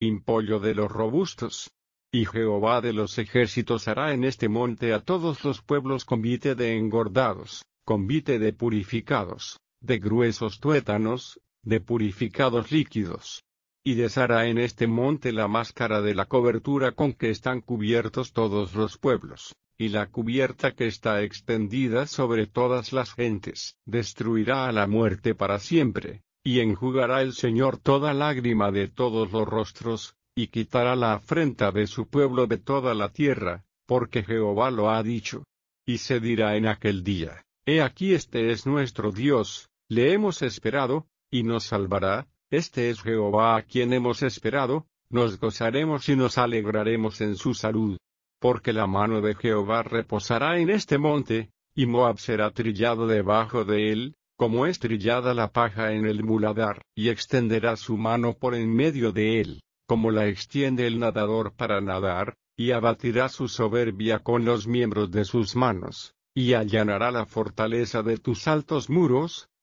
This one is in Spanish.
pimpollo de los robustos. Y Jehová de los ejércitos hará en este monte a todos los pueblos convite de engordados, convite de purificados, de gruesos tuétanos, de purificados líquidos. Y deshará en este monte la máscara de la cobertura con que están cubiertos todos los pueblos, y la cubierta que está extendida sobre todas las gentes. Destruirá a la muerte para siempre, y enjugará el Señor toda lágrima de todos los rostros, y quitará la afrenta de su pueblo de toda la tierra, porque Jehová lo ha dicho. Y se dirá en aquel día: He aquí este es nuestro Dios, le hemos esperado, y nos salvará, este es Jehová a quien hemos esperado, nos gozaremos y nos alegraremos en su salud. Porque la mano de Jehová reposará en este monte, y Moab será trillado debajo de él, como es trillada la paja en el muladar, y extenderá su mano por en medio de él, como la extiende el nadador para nadar, y abatirá su soberbia con los miembros de sus manos, y allanará la fortaleza de tus altos muros,